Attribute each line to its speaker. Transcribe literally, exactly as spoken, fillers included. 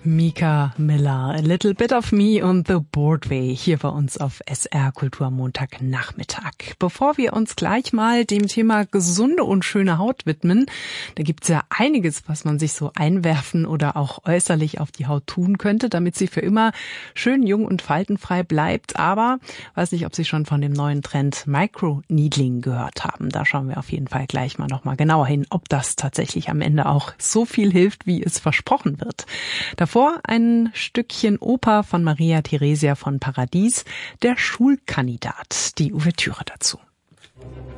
Speaker 1: Mika Miller, A Little Bit of Me und The Broadway hier bei uns auf S R Kultur Montagnachmittag. Bevor wir uns gleich mal dem Thema gesunde und schöne Haut widmen, da gibt's ja einiges, was man sich so einwerfen oder auch äußerlich auf die Haut tun könnte, damit sie für immer schön jung und faltenfrei bleibt. Aber weiß nicht, ob Sie schon von dem neuen Trend Microneedling gehört haben. Da schauen wir auf jeden Fall gleich mal nochmal genauer hin, ob das tatsächlich am Ende auch so viel hilft, wie es versprochen wird. Davor ein Stückchen Oper von Maria Theresia von Paradies, der Schulkandidat, die Ouvertüre dazu.